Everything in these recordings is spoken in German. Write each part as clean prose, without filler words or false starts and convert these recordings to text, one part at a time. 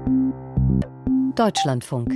Deutschlandfunk.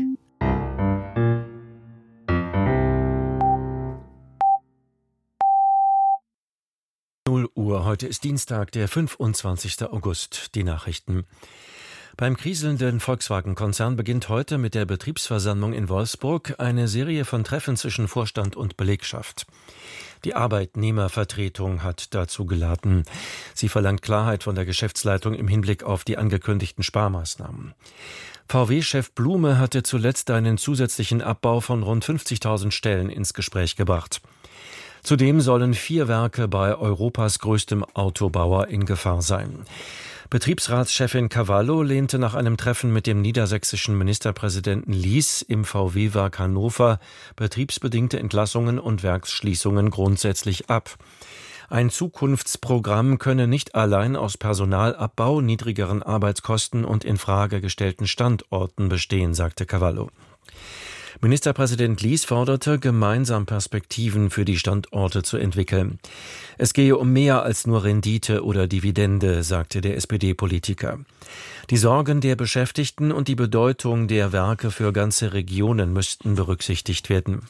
Uhr. Heute ist Dienstag, der 25. August. Die Nachrichten. Beim kriselnden Volkswagen-Konzern beginnt heute mit der Betriebsversammlung in Wolfsburg eine Serie von Treffen zwischen Vorstand und Belegschaft. Die Arbeitnehmervertretung hat dazu geladen. Sie verlangt Klarheit von der Geschäftsleitung im Hinblick auf die angekündigten Sparmaßnahmen. VW-Chef Blume hatte zuletzt einen zusätzlichen Abbau von rund 50.000 Stellen ins Gespräch gebracht. Zudem sollen 4 Werke bei Europas größtem Autobauer in Gefahr sein. Betriebsratschefin Cavallo lehnte nach einem Treffen mit dem niedersächsischen Ministerpräsidenten Lies im VW-Werk Hannover betriebsbedingte Entlassungen und Werksschließungen grundsätzlich ab. Ein Zukunftsprogramm könne nicht allein aus Personalabbau, niedrigeren Arbeitskosten und in Frage gestellten Standorten bestehen, sagte Cavallo. Ministerpräsident Lies forderte, gemeinsam Perspektiven für die Standorte zu entwickeln. Es gehe um mehr als nur Rendite oder Dividende, sagte der SPD-Politiker. Die Sorgen der Beschäftigten und die Bedeutung der Werke für ganze Regionen müssten berücksichtigt werden.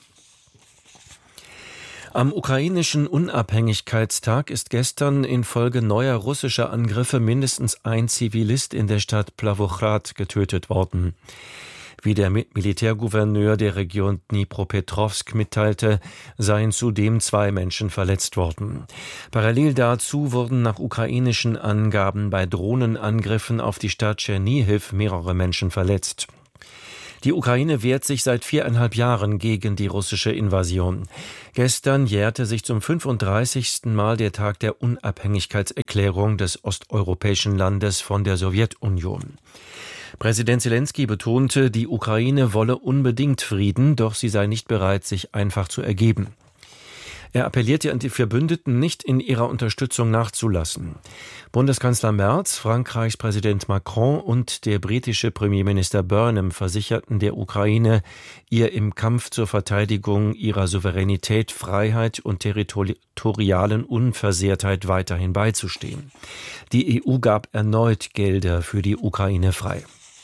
Am ukrainischen Unabhängigkeitstag ist gestern infolge neuer russischer Angriffe mindestens ein Zivilist in der Stadt Pawłowrad getötet worden. Wie der Militärgouverneur der Region Dnipropetrovsk mitteilte, seien zudem 2 Menschen verletzt worden. Parallel dazu wurden nach ukrainischen Angaben bei Drohnenangriffen auf die Stadt Tschernihiw mehrere Menschen verletzt. Die Ukraine wehrt sich seit 4,5 Jahren gegen die russische Invasion. Gestern jährte sich zum 35. Mal der Tag der Unabhängigkeitserklärung des osteuropäischen Landes von der Sowjetunion. Präsident Selenskyj betonte, die Ukraine wolle unbedingt Frieden, doch sie sei nicht bereit, sich einfach zu ergeben. Er appellierte an die Verbündeten, nicht in ihrer Unterstützung nachzulassen. Bundeskanzler Merz, Frankreichs Präsident Macron und der britische Premierminister Burnham versicherten der Ukraine, ihr im Kampf zur Verteidigung ihrer Souveränität, Freiheit und territorialen Unversehrtheit weiterhin beizustehen. Die EU gab erneut Gelder für die Ukraine frei.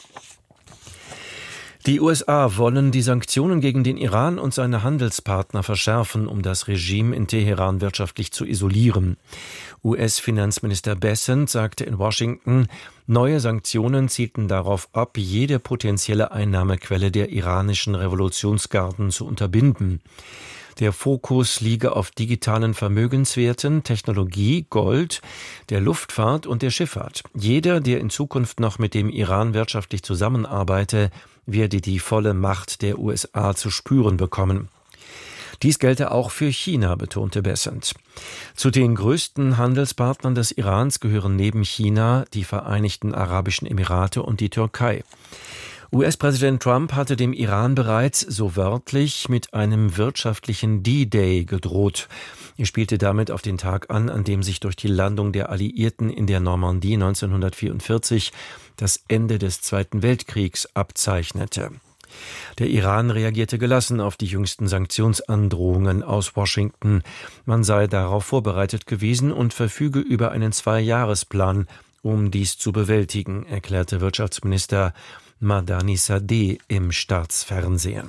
Die USA wollen die Sanktionen gegen den Iran und seine Handelspartner verschärfen, um das Regime in Teheran wirtschaftlich zu isolieren. US-Finanzminister Bessent sagte in Washington, neue Sanktionen zielten darauf ab, jede potenzielle Einnahmequelle der iranischen Revolutionsgarden zu unterbinden. Der Fokus liege auf digitalen Vermögenswerten, Technologie, Gold, der Luftfahrt und der Schifffahrt. Jeder, der in Zukunft noch mit dem Iran wirtschaftlich zusammenarbeite, werde die volle Macht der USA zu spüren bekommen. Dies gelte auch für China, betonte Bessent. Zu den größten Handelspartnern des Irans gehören neben China die Vereinigten Arabischen Emirate und die Türkei. US-Präsident Trump hatte dem Iran bereits, so wörtlich, mit einem wirtschaftlichen D-Day gedroht. Er spielte damit auf den Tag an dem sich durch die Landung der Alliierten in der Normandie 1944 das Ende des Zweiten Weltkriegs abzeichnete. Der Iran reagierte gelassen auf die jüngsten Sanktionsandrohungen aus Washington. Man sei darauf vorbereitet gewesen und verfüge über einen 2-Jahresplan, um dies zu bewältigen, erklärte Wirtschaftsminister Madani-Sadeh im Staatsfernsehen.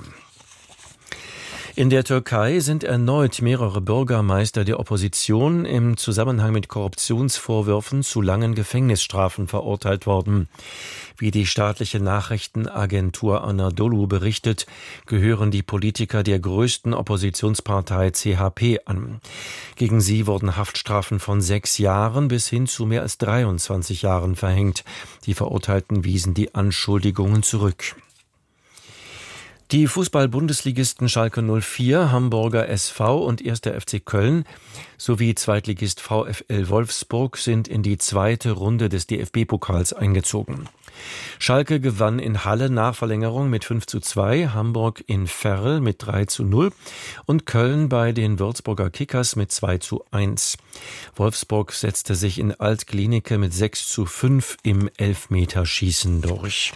In der Türkei sind erneut mehrere Bürgermeister der Opposition im Zusammenhang mit Korruptionsvorwürfen zu langen Gefängnisstrafen verurteilt worden. Wie die staatliche Nachrichtenagentur Anadolu berichtet, gehören die Politiker der größten Oppositionspartei CHP an. Gegen sie wurden Haftstrafen von 6 Jahren bis hin zu mehr als 23 Jahren verhängt. Die Verurteilten wiesen die Anschuldigungen zurück. Die Fußball-Bundesligisten Schalke 04, Hamburger SV und 1. FC Köln sowie Zweitligist VfL Wolfsburg sind in die 2. Runde des DFB-Pokals eingezogen. Schalke gewann in Halle nach Verlängerung mit 5:2, Hamburg in Verl mit 3:0 und Köln bei den Würzburger Kickers mit 2:1. Wolfsburg setzte sich in Alt-Glienicke mit 6:5 im Elfmeterschießen durch.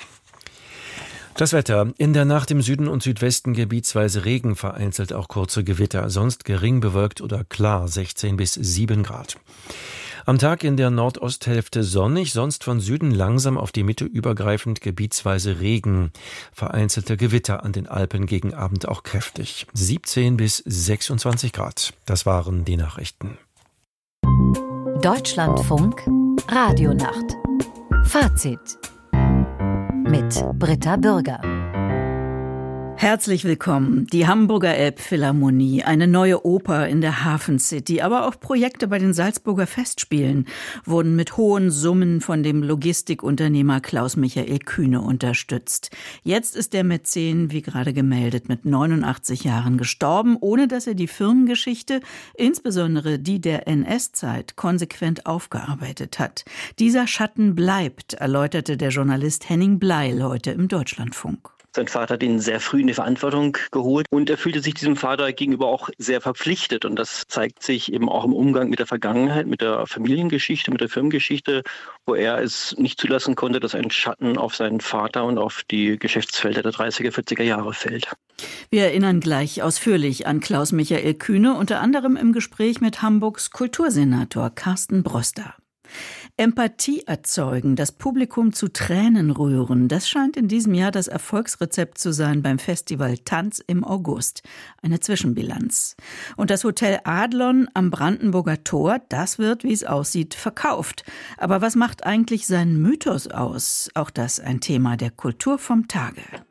Das Wetter. In der Nacht im Süden und Südwesten gebietsweise Regen, vereinzelt auch kurze Gewitter. Sonst gering bewölkt oder klar, 16 bis 7 Grad. Am Tag in der Nordosthälfte sonnig, sonst von Süden langsam auf die Mitte übergreifend gebietsweise Regen. Vereinzelte Gewitter an den Alpen gegen Abend auch kräftig. 17 bis 26 Grad. Das waren die Nachrichten. Deutschlandfunk Radionacht. Fazit mit Britta Bürger. Herzlich willkommen. Die Hamburger Elbphilharmonie, eine neue Oper in der Hafen City, aber auch Projekte bei den Salzburger Festspielen wurden mit hohen Summen von dem Logistikunternehmer Klaus-Michael Kühne unterstützt. Jetzt ist der Mäzen, wie gerade gemeldet, mit 89 Jahren gestorben, ohne dass er die Firmengeschichte, insbesondere die der NS-Zeit, konsequent aufgearbeitet hat. Dieser Schatten bleibt, erläuterte der Journalist Henning Bleil heute im Deutschlandfunk. Sein Vater hat ihn sehr früh in die Verantwortung geholt und er fühlte sich diesem Vater gegenüber auch sehr verpflichtet. Und das zeigt sich eben auch im Umgang mit der Vergangenheit, mit der Familiengeschichte, mit der Firmengeschichte, wo er es nicht zulassen konnte, dass ein Schatten auf seinen Vater und auf die Geschäftsfelder der 30er, 40er Jahre fällt. Wir erinnern gleich ausführlich an Klaus-Michael Kühne, unter anderem im Gespräch mit Hamburgs Kultursenator Carsten Broster. Empathie erzeugen, das Publikum zu Tränen rühren, das scheint in diesem Jahr das Erfolgsrezept zu sein beim Festival Tanz im August. Eine Zwischenbilanz. Und das Hotel Adlon am Brandenburger Tor, das wird, wie es aussieht, verkauft. Aber was macht eigentlich seinen Mythos aus? Auch das ein Thema der Kultur vom Tage.